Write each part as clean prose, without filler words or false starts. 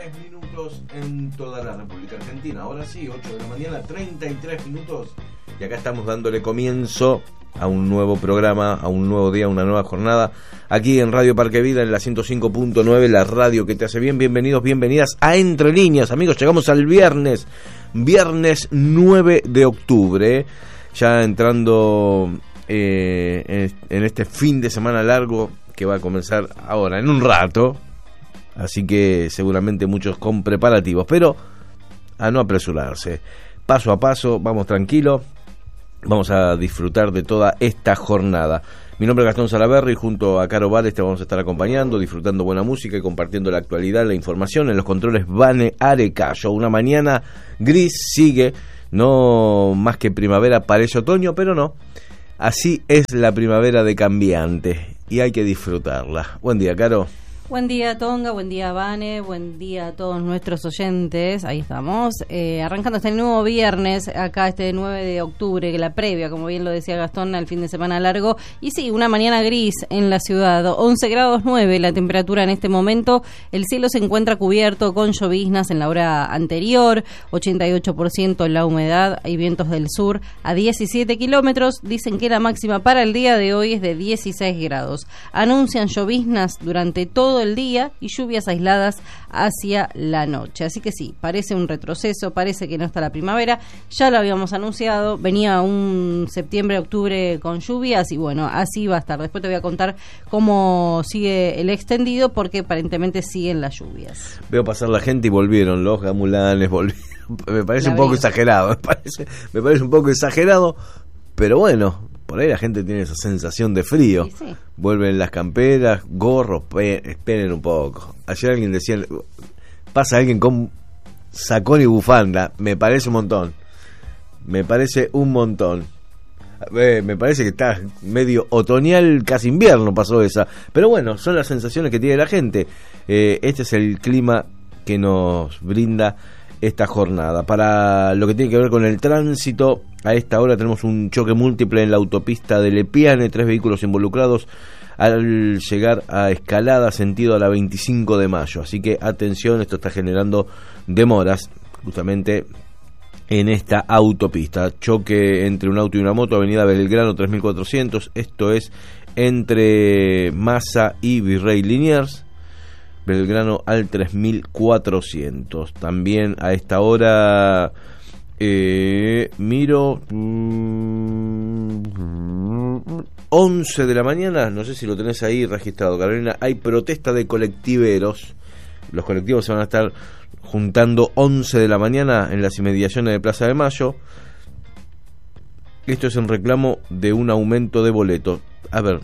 minutos en toda la República Argentina. Ahora sí, 8 de la mañana, 33 minutos. Y acá estamos dándole comienzo a un nuevo programa, a un nuevo día, a una nueva jornada. Aquí en Radio Parque Vida, en la 105.9, la radio que te hace bien. Bienvenidos, bienvenidas a Entre Líneas. Amigos, llegamos al viernes 9 de octubre. Ya entrando en este fin de semana largo que va a comenzar ahora, en un rato. Así que seguramente muchos con preparativos, pero a no apresurarse. Paso a paso, vamos tranquilo, vamos a disfrutar de toda esta jornada. Mi nombre es Gastón Salaverry y junto a Caro Vales te vamos a estar acompañando, disfrutando buena música y compartiendo la actualidad, la información. En los controles Vane Arecayo. Una mañana gris sigue, no más que primavera, parece otoño, pero no. Así es la primavera de cambiante y hay que disfrutarla. Buen día, Caro. Buen día, Tonga, buen día, Vane, buen día a todos nuestros oyentes. Ahí estamos, arrancando este nuevo viernes, acá este 9 de octubre, que la previa, como bien lo decía Gastón, al fin de semana largo. Y sí, una mañana gris en la ciudad, 11 grados 9 la temperatura en este momento. El cielo se encuentra cubierto con lloviznas en la hora anterior, 88% la humedad, hay vientos del sur a 17 kilómetros. Dicen que la máxima para el día de hoy es de 16 grados. Anuncian lloviznas durante todo el día y lluvias aisladas hacia la noche. Así que sí, parece un retroceso, parece que no está la primavera. Ya lo habíamos anunciado, venía un septiembre-octubre con lluvias y bueno, así va a estar. Después te voy a contar cómo sigue el extendido, porque aparentemente siguen las lluvias. Veo pasar la gente y volvieron los gamulanes, me parece un poco exagerado, me parece un poco exagerado, pero bueno, por ahí la gente tiene esa sensación de frío. Sí. Vuelven las camperas, gorros, esperen un poco. Ayer alguien decía, pasa alguien con sacón y bufanda, me parece un montón. Me parece que está medio otoñal, casi invierno pasó esa. Pero bueno, son las sensaciones que tiene la gente. Este es el clima que nos brinda esta jornada. Para lo que tiene que ver con el tránsito, a esta hora tenemos un choque múltiple en la autopista de Lepiane, 3 vehículos involucrados al llegar a Escalada, sentido a la 25 de mayo. Así que atención, esto está generando demoras justamente en esta autopista. Choque entre un auto y una moto, avenida Belgrano 3400, esto es entre Massa y Virrey Liniers. Belgrano al 3400. También a esta hora miro 11 de la mañana, no sé si lo tenés ahí registrado, Carolina, hay protesta de colectiveros. Los colectivos se van a estar juntando 11 de la mañana en las inmediaciones de Plaza de Mayo. Esto es en reclamo de un aumento de boleto. A ver,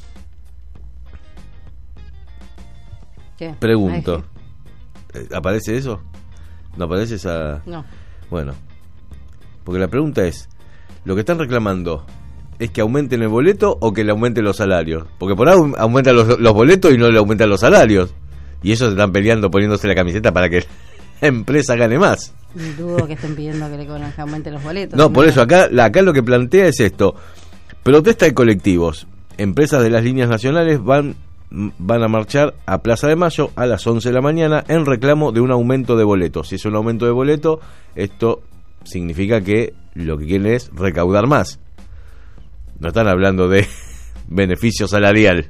¿qué? Pregunto. ¿Aparece eso? ¿No aparece esa? No. Bueno, porque la pregunta es, ¿lo que están reclamando es que aumenten el boleto o que le aumenten los salarios? Porque por ahí aumentan los boletos y no le aumentan los salarios. Y ellos están peleando, poniéndose la camiseta para que la empresa gane más. Dudo que estén pidiendo que le aumenten los boletos. No, por eso acá lo que plantea es esto. Protesta de colectivos. Empresas de las líneas nacionales van a marchar a Plaza de Mayo a las 11 de la mañana en reclamo de un aumento de boletos. Si es un aumento de boleto, esto significa que lo que quieren es recaudar más. No están hablando de beneficio salarial.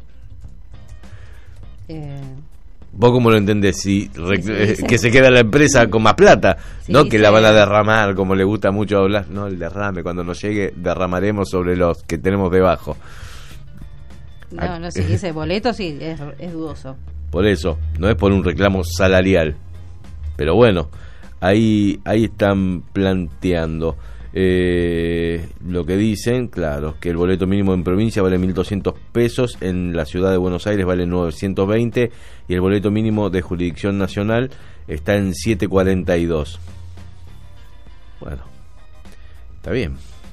¿Vos cómo lo entendés? Sí. Que se queda la empresa con más plata, sí, no que la van a derramar, como le gusta mucho hablar. No, el derrame, cuando nos llegue derramaremos sobre los que tenemos debajo. No, si ese boleto sí, es dudoso. Por eso, no es por un reclamo salarial. Pero bueno, ahí están planteando lo que dicen, claro, que el boleto mínimo en provincia vale 1.200 pesos, en la ciudad de Buenos Aires vale 920 y el boleto mínimo de jurisdicción nacional está en 742. Bueno, está bien.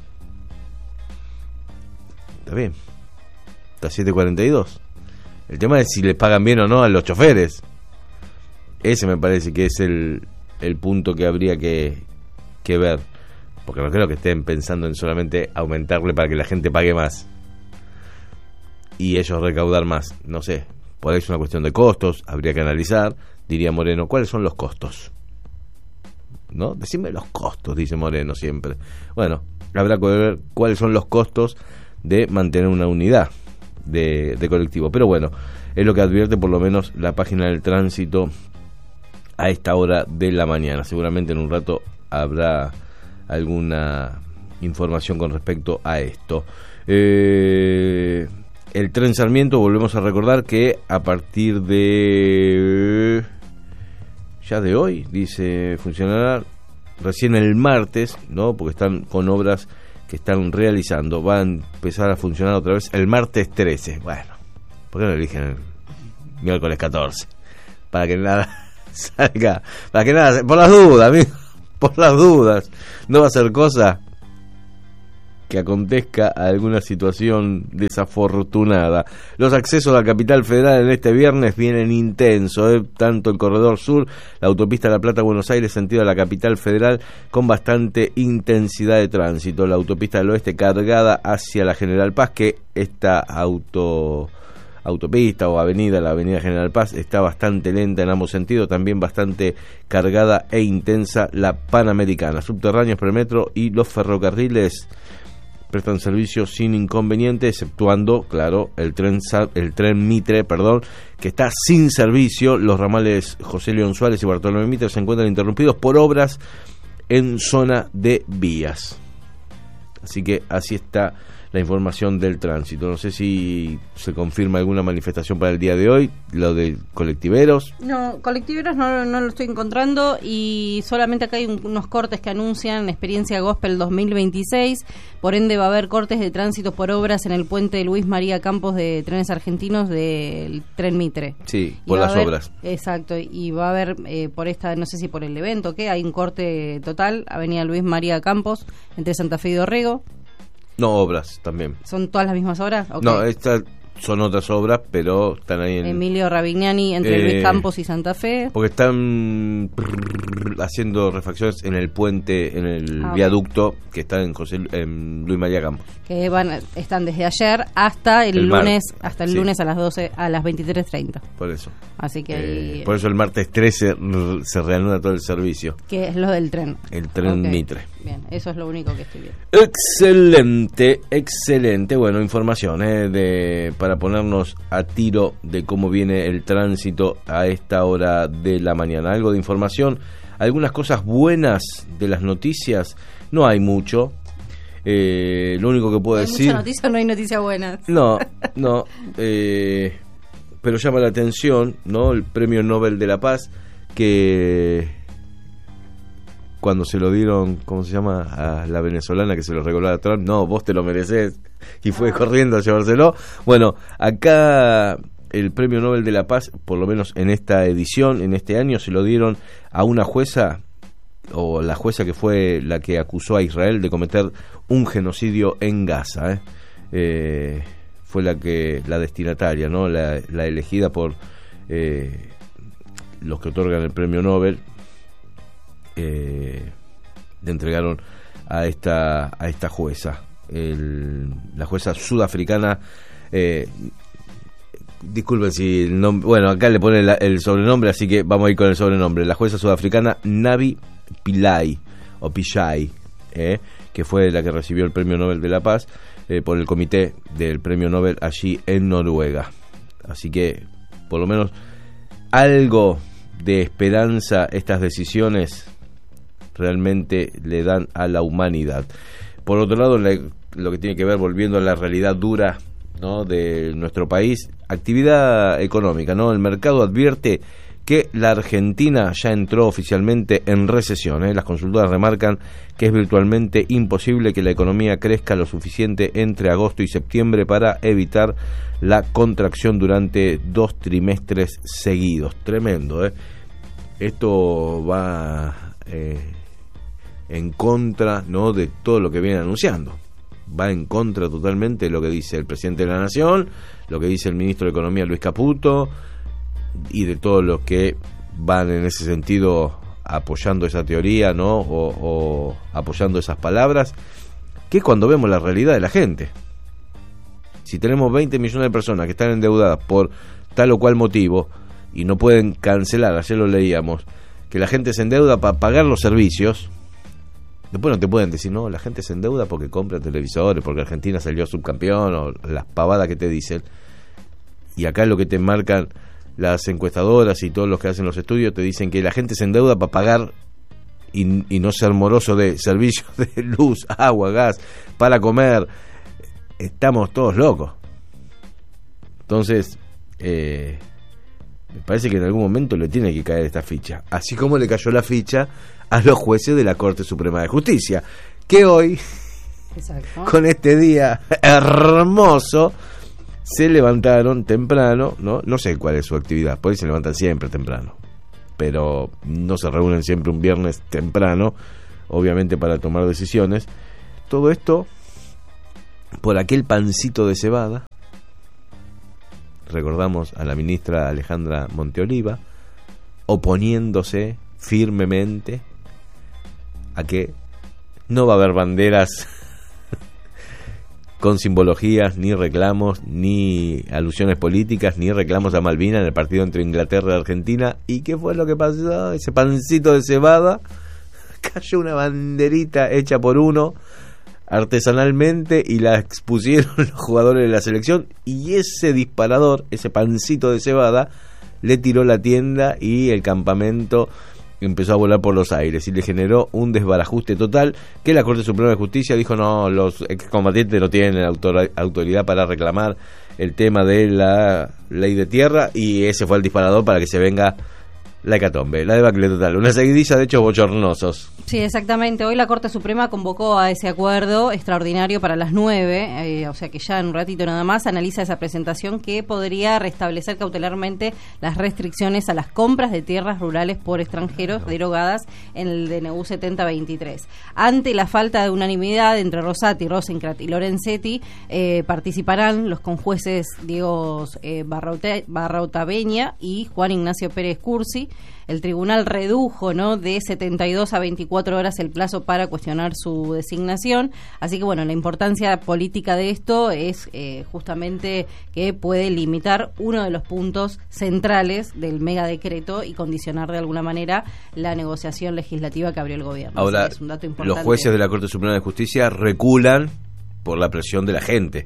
Está 742. El tema es si les pagan bien o no a los choferes. Ese me parece que es el punto que habría que ver. Porque no creo que estén pensando en solamente aumentarle para que la gente pague más y ellos recaudar más. No sé, por ahí es una cuestión de costos, habría que analizar. Diría Moreno, ¿cuáles son los costos? ¿No? Decime los costos, dice Moreno siempre. Bueno, habrá que ver cuáles son los costos de mantener una unidad de colectivo. Pero bueno, es lo que advierte por lo menos la página del tránsito a esta hora de la mañana. Seguramente en un rato habrá alguna información con respecto a esto. El tren Sarmiento, volvemos a recordar que a partir de ya de hoy, dice, funcionará recién el martes, ¿no? Porque están con obras que están realizando. Va a empezar a funcionar otra vez el martes 13. Bueno, ¿por qué no eligen el miércoles 14? Para que nada salga, para que nada, por las dudas, amigo, por las dudas. No va a ser cosa que acontezca alguna situación desafortunada. Los accesos a la capital federal en este viernes vienen intensos, tanto el corredor sur, la autopista La Plata-Buenos Aires, sentido de la capital federal, con bastante intensidad de tránsito. La autopista del oeste cargada hacia la General Paz, que esta autopista o avenida, la avenida General Paz, está bastante lenta en ambos sentidos, también bastante cargada e intensa la Panamericana. Subterráneos, premetro y los ferrocarriles prestan servicio sin inconveniente, exceptuando, claro, el tren Mitre, que está sin servicio. Los ramales José León Suárez y Bartolomé Mitre se encuentran interrumpidos por obras en zona de vías. Así que así está la información del tránsito. No sé si se confirma alguna manifestación para el día de hoy, lo de colectiveros. No, colectiveros no lo estoy encontrando, y solamente acá hay unos cortes que anuncian Experiencia Gospel 2026, por ende va a haber cortes de tránsito por obras en el puente Luis María Campos de Trenes Argentinos del Tren Mitre. Sí, por las obras. Exacto, y va a haber por esta, no sé si por el evento, ¿qué? Hay un corte total, Avenida Luis María Campos, entre Santa Fe y Dorrego. No, obras también. ¿Son todas las mismas obras? Okay. No, estas son otras obras, pero están ahí en... Emilio Ravignani, entre Luis Campos y Santa Fe. Porque están haciendo refacciones en el puente, en el viaducto que está en Luis María Campos. Que están desde ayer hasta el lunes, hasta el sí. lunes a las 12, a las 23:30. Por eso. Así que por eso el martes 13 se reanuda todo el servicio. Que es lo del tren. El tren Mitre. Bien, eso es lo único que estoy viendo. Excelente. Bueno, información para ponernos a tiro de cómo viene el tránsito a esta hora de la mañana. Algo de información, algunas cosas buenas de las noticias. No hay mucho. Lo único que puedo decir... ¿Hay mucha noticia o no hay noticias buenas? No. Pero llama la atención, ¿no? El Premio Nobel de la Paz, que cuando se lo dieron, ¿cómo se llama? A la venezolana que se lo regaló a Trump, no, vos te lo merecés, y fue corriendo a llevárselo. Bueno, acá el Premio Nobel de la Paz, por lo menos en esta edición, en este año, se lo dieron a una jueza, o la jueza que fue la que acusó a Israel de cometer un genocidio en Gaza, fue la destinataria, ¿no? La elegida por los que otorgan el Premio Nobel. Le entregaron a esta jueza, la jueza sudafricana. Disculpen si el nombre, bueno, acá le pone el sobrenombre, así que vamos a ir con el sobrenombre. La jueza sudafricana Navi Pillay, que fue la que recibió el Premio Nobel de la Paz por el comité del Premio Nobel allí en Noruega. Así que, por lo menos, algo de esperanza estas decisiones realmente le dan a la humanidad. Por otro lado, lo que tiene que ver, volviendo a la realidad dura, ¿no?, de nuestro país, actividad económica, ¿no? El mercado advierte que la Argentina ya entró oficialmente en recesión, Las consultoras remarcan que es virtualmente imposible que la economía crezca lo suficiente entre agosto y septiembre para evitar la contracción durante 2 trimestres seguidos. Tremendo, Esto va en contra, ¿no?, de todo lo que viene anunciando. Va en contra totalmente de lo que dice el presidente de la Nación, lo que dice el ministro de Economía Luis Caputo, y de todos los que van en ese sentido apoyando esa teoría, ¿no?, o apoyando esas palabras, que es cuando vemos la realidad de la gente. Si tenemos 20 millones de personas que están endeudadas por tal o cual motivo y no pueden cancelar, ayer lo leíamos, que la gente se endeuda para pagar los servicios, después no te pueden decir, no, la gente se endeuda porque compra televisores, porque Argentina salió subcampeón, o las pavadas que te dicen. Y acá lo que te marcan las encuestadoras y todos los que hacen los estudios, te dicen que la gente se endeuda para pagar y no ser moroso de servicios de luz, agua, gas, para comer. Estamos todos locos. Entonces, me parece que en algún momento le tiene que caer esta ficha, así como le cayó la ficha a los jueces de la Corte Suprema de Justicia, que hoy, exacto, con este día hermoso, se levantaron temprano, no sé cuál es su actividad, por ahí se levantan siempre temprano, pero no se reúnen siempre un viernes temprano, obviamente para tomar decisiones. Todo esto por aquel pancito de cebada. Recordamos a la ministra Alejandra Monteoliva oponiéndose firmemente a que no va a haber banderas con simbologías, ni reclamos, ni alusiones políticas, ni reclamos a Malvinas en el partido entre Inglaterra y Argentina. ¿Y qué fue lo que pasó? Ese pancito de cebada, cayó una banderita hecha por uno artesanalmente y la expusieron los jugadores de la selección, y ese disparador, ese pancito de cebada, le tiró la tienda y el campamento empezó a volar por los aires y le generó un desbarajuste total, que la Corte Suprema de Justicia dijo no, los excombatientes no tienen autoridad para reclamar el tema de la ley de tierra, y ese fue el disparador para que se venga la hecatombe, la debacle total, una seguidilla de hechos bochornosos. Sí, exactamente. Hoy la Corte Suprema convocó a ese acuerdo extraordinario para las 9, o sea que ya en un ratito nada más analiza esa presentación que podría restablecer cautelarmente las restricciones a las compras de tierras rurales por extranjeros derogadas en el DNU 7023. Ante la falta de unanimidad entre Rosati, Rosencrantz y Lorenzetti, participarán los conjueces Diego Barrautabeña y Juan Ignacio Pérez Cursi. El tribunal redujo, ¿no?, de 72 a 24 horas el plazo para cuestionar su designación. Así que, bueno, la importancia política de esto es justamente que puede limitar uno de los puntos centrales del megadecreto y condicionar de alguna manera la negociación legislativa que abrió el gobierno. Ahora, es un dato importante. Los jueces de la Corte Suprema de Justicia reculan por la presión de la gente,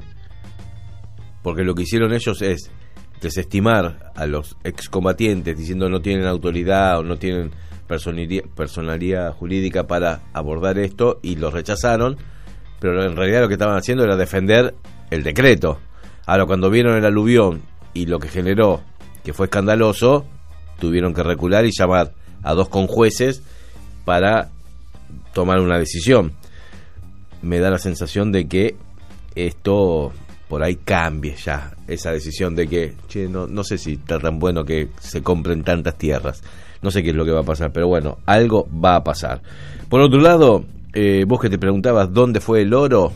porque lo que hicieron ellos es desestimar a los excombatientes diciendo no tienen autoridad o no tienen personalidad jurídica para abordar esto, y los rechazaron, pero en realidad lo que estaban haciendo era defender el decreto. Ahora, cuando vieron el aluvión y lo que generó, que fue escandaloso, tuvieron que recular y llamar a dos conjueces para tomar una decisión. Me da la sensación de que esto por ahí cambie ya, esa decisión de que, no sé si está tan bueno que se compren tantas tierras. No sé qué es lo que va a pasar, pero bueno, algo va a pasar. Por otro lado, vos que te preguntabas dónde fue el oro,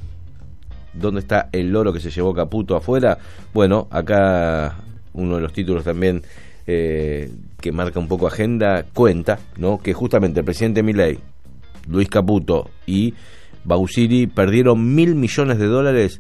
dónde está el oro que se llevó Caputo afuera, bueno, acá uno de los títulos también que marca un poco agenda, cuenta, ¿no?, que justamente el presidente Milei, Luis Caputo y Bausiri perdieron $1.000 millones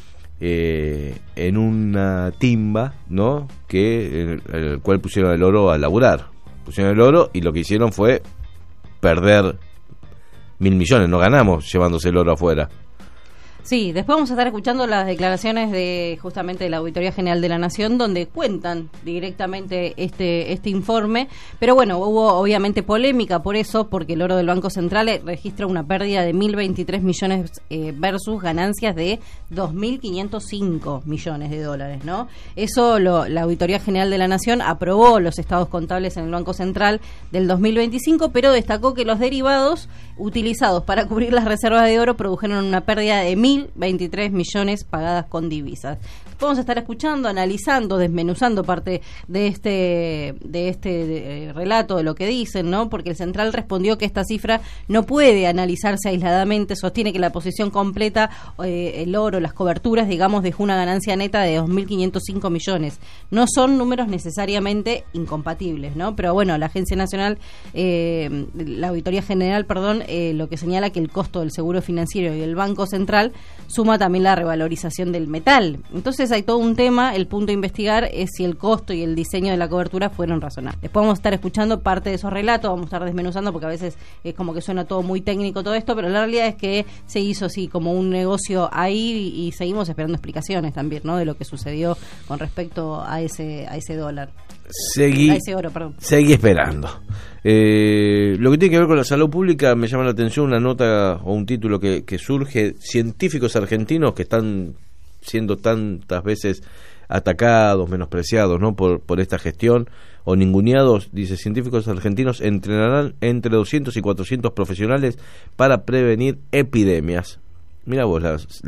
en una timba, ¿no?, que el cual pusieron el oro a laburar. Pusieron el oro y lo que hicieron fue perder 1.000 millones. No ganamos llevándose el oro afuera. Sí, después vamos a estar escuchando las declaraciones de justamente de la Auditoría General de la Nación, donde cuentan directamente este informe, pero bueno, hubo obviamente polémica por eso, porque el oro del Banco Central registra una pérdida de 1.023 millones versus ganancias de 2.505 millones de dólares, ¿no? Eso la Auditoría General de la Nación aprobó los estados contables en el Banco Central del 2025, pero destacó que los derivados utilizados para cubrir las reservas de oro produjeron una pérdida de 1.023 millones pagadas con divisas. Vamos a estar escuchando, analizando, desmenuzando parte de este relato de lo que dicen, ¿no? Porque el Central respondió que esta cifra no puede analizarse aisladamente, sostiene que la posición completa, el oro, las coberturas, digamos, dejó una ganancia neta de 2.505 millones. No son números necesariamente incompatibles, ¿no? Pero bueno, la Agencia Nacional, la Auditoría General, lo que señala que el costo del seguro financiero y el Banco Central suma también la revalorización del metal. Entonces hay todo un tema, el punto a investigar es si el costo y el diseño de la cobertura fueron razonables. Después vamos a estar escuchando parte de esos relatos, vamos a estar desmenuzando porque a veces es como que suena todo muy técnico todo esto, pero la realidad es que se hizo así como un negocio ahí y seguimos esperando explicaciones también, ¿no? De lo que sucedió con respecto a ese dólar. A ese oro, perdón. Seguí esperando. Lo que tiene que ver con la salud pública, me llama la atención una nota o un título que surge: científicos argentinos que están siendo tantas veces atacados, menospreciados, ¿no? por esta gestión o ninguneados. Dice: científicos argentinos entrenarán entre 200 y 400 profesionales para prevenir epidemias. Mira vos,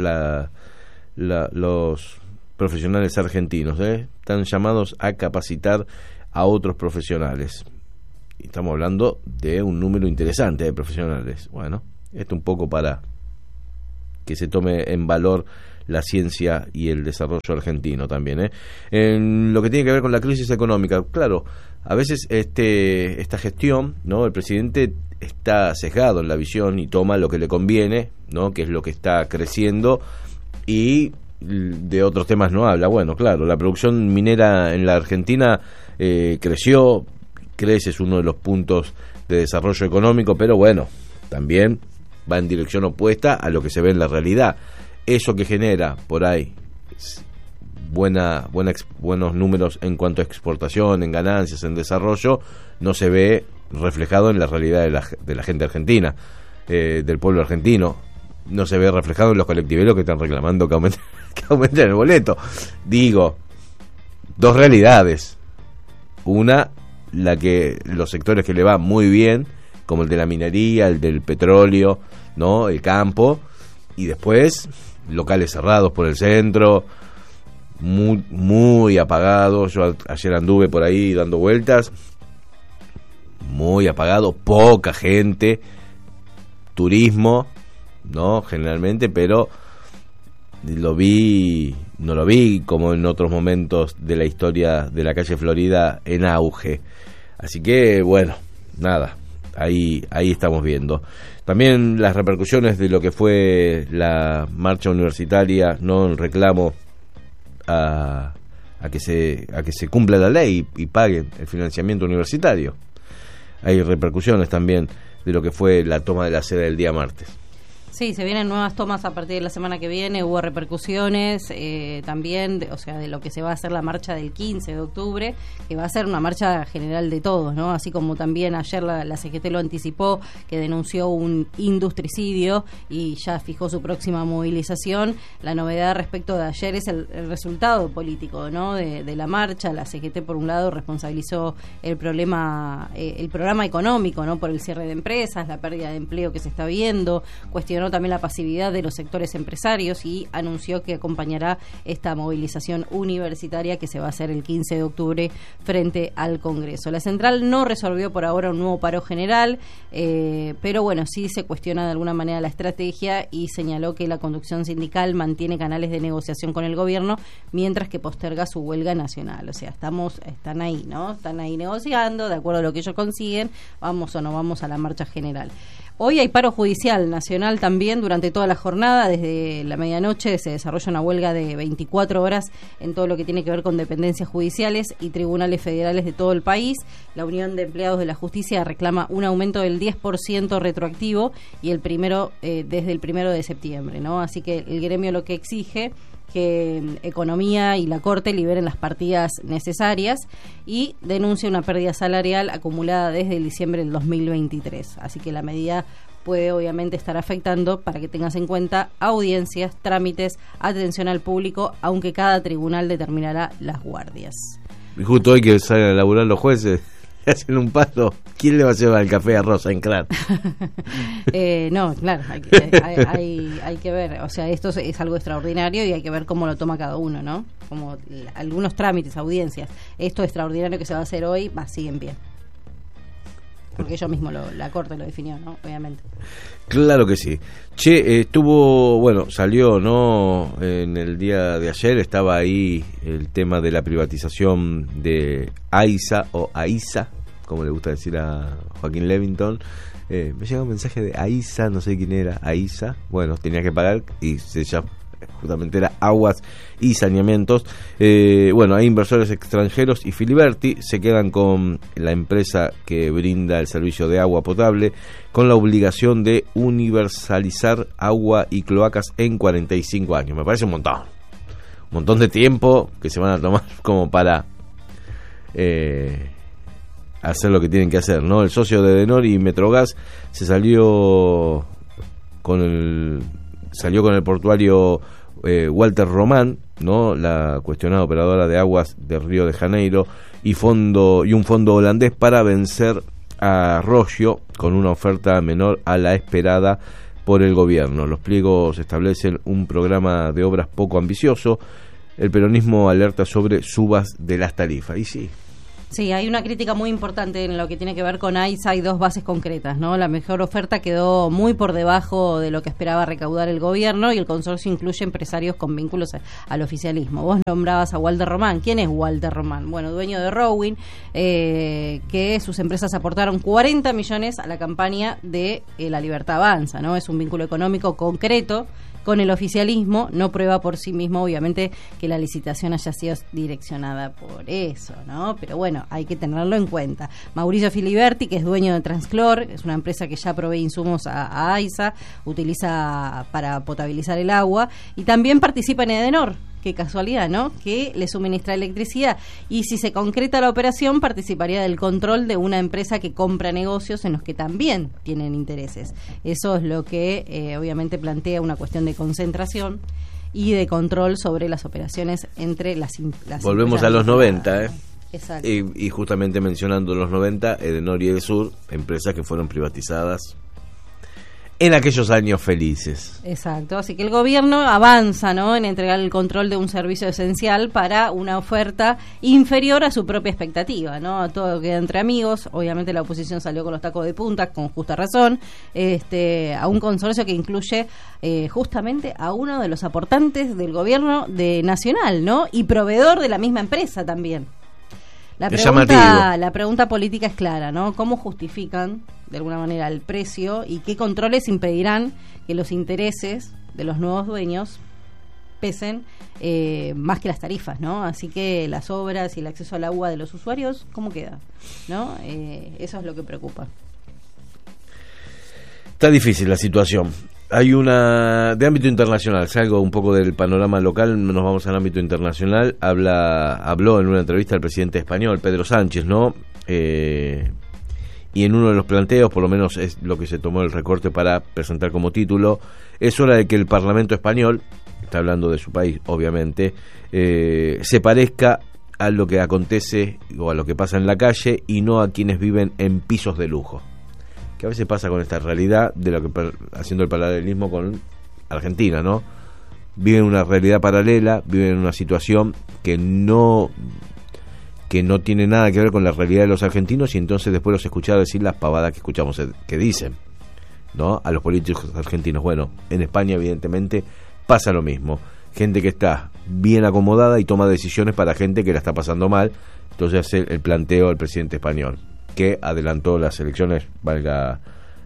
los profesionales argentinos están llamados a capacitar a otros profesionales. Y estamos hablando de un número interesante de profesionales. Bueno, esto un poco para que se tome en valor la ciencia y el desarrollo argentino también. En lo que tiene que ver con la crisis económica, claro, a veces esta gestión, ¿no? El presidente está sesgado en la visión y toma lo que le conviene, ¿no? Que es lo que está creciendo, y de otros temas no habla. Bueno, claro, la producción minera en la Argentina crece, es uno de los puntos de desarrollo económico, pero bueno, también va en dirección opuesta a lo que se ve en la realidad. Eso que genera por ahí buenos números en cuanto a exportación, en ganancias, en desarrollo, no se ve reflejado en la realidad de la gente argentina, del pueblo argentino. No se ve reflejado en los colectiveros que están reclamando que aumenten el boleto. Digo, dos realidades. Una, la que los sectores que le va muy bien, como el de la minería, el del petróleo, ¿no? El campo, y después locales cerrados por el centro, muy, muy apagados. Yo ayer anduve por ahí dando vueltas, muy apagado, poca gente, turismo, ¿no? Generalmente, pero no lo vi como en otros momentos de la historia de la calle Florida en auge. Así que, bueno, nada, ahí estamos viendo. También las repercusiones de lo que fue la marcha universitaria, no el reclamo a que se cumpla la ley y paguen el financiamiento universitario. Hay repercusiones también de lo que fue la toma de la sede del día martes. Sí, se vienen nuevas tomas a partir de la semana que viene, hubo repercusiones también, de lo que se va a hacer la marcha del 15 de octubre, que va a ser una marcha general de todos, ¿no? Así como también ayer la CGT lo anticipó, que denunció un industricidio y ya fijó su próxima movilización. La novedad respecto de ayer es el resultado político, ¿no? de la marcha. La CGT, por un lado, responsabilizó el programa económico, ¿no? Por el cierre de empresas, la pérdida de empleo que se está viendo, cuestionó también la pasividad de los sectores empresarios y anunció que acompañará esta movilización universitaria que se va a hacer el 15 de octubre frente al Congreso. La central no resolvió por ahora un nuevo paro general, pero bueno, sí se cuestiona de alguna manera la estrategia y señaló que la conducción sindical mantiene canales de negociación con el gobierno mientras que posterga su huelga nacional. O sea, están ahí, ¿no? Están ahí negociando, de acuerdo a lo que ellos consiguen, vamos o no vamos a la marcha general. Hoy hay paro judicial nacional también durante toda la jornada. Desde la medianoche se desarrolla una huelga de 24 horas en todo lo que tiene que ver con dependencias judiciales y tribunales federales de todo el país. La Unión de Empleados de la Justicia reclama un aumento del 10% retroactivo y desde el 1 de septiembre, ¿no? Así que el gremio lo que exige que Economía y la Corte liberen las partidas necesarias y denuncia una pérdida salarial acumulada desde el diciembre del 2023. Así que la medida puede obviamente estar afectando, para que tengas en cuenta, audiencias, trámites, atención al público, aunque cada tribunal determinará las guardias. Y justo hoy que salen a laburar los jueces, hacen un paso. ¿Quién le va a llevar el café a Rosa en Crat? No, claro, hay que ver. O sea, esto es algo extraordinario y hay que ver cómo lo toma cada uno, ¿no? Como algunos trámites, audiencias. Esto extraordinario que se va a hacer hoy, sigue en pie. Porque ellos mismos, la Corte lo definió, ¿no? Obviamente. Claro que sí. Salió, ¿no? En el día de ayer estaba ahí el tema de la privatización de AISA o AISA, como le gusta decir a Joaquín Levington, me llega un mensaje de AISA, no sé quién era, AISA, bueno, tenía que pagar y se llama, justamente era Aguas y Saneamientos. Bueno, hay inversores extranjeros y Filiberti se quedan con la empresa que brinda el servicio de agua potable, con la obligación de universalizar agua y cloacas en 45 años. Me parece un montón de tiempo que se van a tomar como para hacer lo que tienen que hacer, ¿no? El socio de Edenor y Metrogas salió con el portuario Walter Román, ¿no? La cuestionada operadora de aguas de Río de Janeiro, y un fondo holandés para vencer a Roggio con una oferta menor a la esperada por el gobierno. Los pliegos establecen un programa de obras poco ambicioso. El peronismo alerta sobre subas de las tarifas. Y sí, hay una crítica muy importante en lo que tiene que ver con AISA. Hay dos bases concretas, ¿no? La mejor oferta quedó muy por debajo de lo que esperaba recaudar el gobierno, y el consorcio incluye empresarios con vínculos al oficialismo. Vos nombrabas a Walter Román. ¿Quién es Walter Román? Bueno, dueño de Rowin, que sus empresas aportaron 40 millones a la campaña de La Libertad Avanza, ¿no? Es un vínculo económico concreto con el oficialismo. No prueba por sí mismo, obviamente, que la licitación haya sido direccionada por eso, ¿no? Pero bueno, hay que tenerlo en cuenta. Mauricio Filiberti, que es dueño de Transclor, es una empresa que ya provee insumos a AISA, utiliza para potabilizar el agua, y también participa en Edenor. Qué casualidad, ¿no? Que le suministra electricidad, y si se concreta la operación participaría del control de una empresa que compra negocios en los que también tienen intereses. Eso es lo que obviamente plantea una cuestión de concentración y de control sobre las operaciones entre las volvemos a los 90, Exacto. Y justamente mencionando los 90, Edenor y Edesur, empresas que fueron privatizadas en aquellos años felices. Exacto, así que el gobierno avanza, ¿no?, en entregar el control de un servicio esencial para una oferta inferior a su propia expectativa, ¿no? A todo queda entre amigos. Obviamente la oposición salió con los tacos de punta, con justa razón, a un consorcio que incluye justamente a uno de los aportantes del gobierno nacional, ¿no?, y proveedor de la misma empresa también. La pregunta política es clara, ¿no? ¿Cómo justifican, de alguna manera, el precio, y qué controles impedirán que los intereses de los nuevos dueños pesen más que las tarifas, ¿no? Así que las obras y el acceso al agua de los usuarios, ¿cómo queda? ¿No? Eso es lo que preocupa. Está difícil la situación. Hay una de ámbito internacional, salgo un poco del panorama local, nos vamos al ámbito internacional. Habló en una entrevista el presidente español, Pedro Sánchez, ¿no? Y en uno de los planteos, por lo menos es lo que se tomó el recorte para presentar como título, es hora de que el Parlamento español, está hablando de su país, obviamente, se parezca a lo que acontece o a lo que pasa en la calle, y no a quienes viven en pisos de lujo. Que a veces pasa con esta realidad, de lo que haciendo el paralelismo con Argentina, ¿no? Viven una realidad paralela, viven en una situación que no tiene nada que ver con la realidad de los argentinos, y entonces después los escuchaba decir las pavadas que escuchamos que dicen, ¿no?, a los políticos argentinos. Bueno, en España evidentemente pasa lo mismo. Gente que está bien acomodada y toma decisiones para gente que la está pasando mal. Entonces hace el planteo del presidente español, que adelantó las elecciones, valga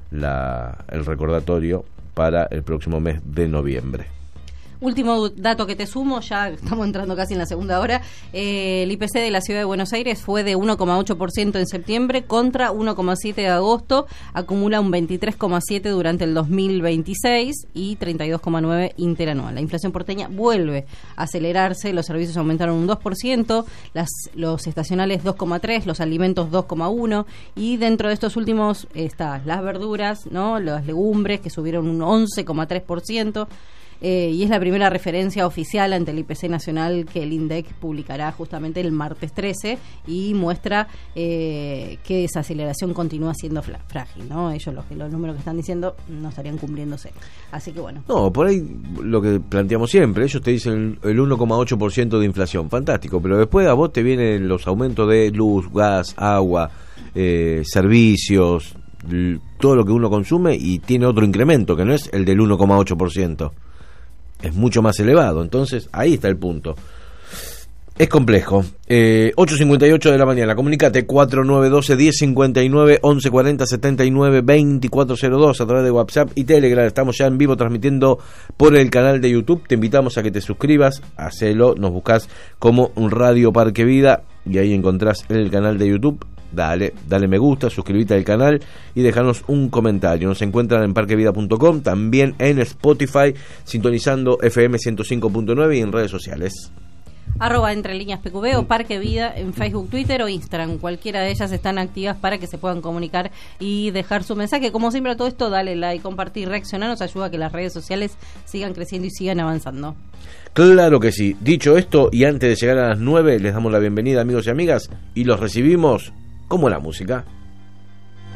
el recordatorio, para el próximo mes de noviembre. Último dato que te sumo, ya estamos entrando casi en la segunda hora. El IPC de la Ciudad de Buenos Aires fue de 1,8% en septiembre contra 1,7% de agosto. Acumula un 23,7% durante el 2026 y 32,9% interanual. La inflación porteña vuelve a acelerarse. Los servicios aumentaron un 2%, los estacionales 2,3%, los alimentos 2,1%, y dentro de estos últimos están las verduras, ¿no?, las legumbres, que subieron un 11,3%. Y es la primera referencia oficial ante el IPC nacional que el INDEC publicará justamente el martes 13, y muestra que esa aceleración continúa siendo frágil, ¿no? Ellos los números que están diciendo no estarían cumpliéndose. Así que bueno. No, por ahí lo que planteamos siempre, ellos te dicen el 1,8% de inflación, fantástico, pero después a vos te vienen los aumentos de luz, gas, agua, servicios, todo lo que uno consume, y tiene otro incremento que no es el del 1,8%. Es mucho más elevado. Entonces ahí está el punto. Es complejo. 8:58 de la mañana. Comunicate 4912-1059, 1140-79-2402 a través de WhatsApp y Telegram. Estamos ya en vivo transmitiendo por el canal de YouTube. Te invitamos a que te suscribas. Hacelo. Nos buscas como Radio Parque Vida y ahí encontrás el canal de YouTube. Dale me gusta, suscríbete al canal y déjanos un comentario. Nos encuentran en parquevida.com, también en Spotify, sintonizando FM 105.9 y en redes sociales. @entrelineaspqb o Parque Vida en Facebook, Twitter o Instagram. Cualquiera de ellas están activas para que se puedan comunicar y dejar su mensaje. Como siempre a todo esto, dale like, compartir, reaccionar, nos ayuda a que las redes sociales sigan creciendo y sigan avanzando. Claro que sí. Dicho esto, y antes de llegar a las 9, les damos la bienvenida, amigos y amigas, y los recibimos como la música.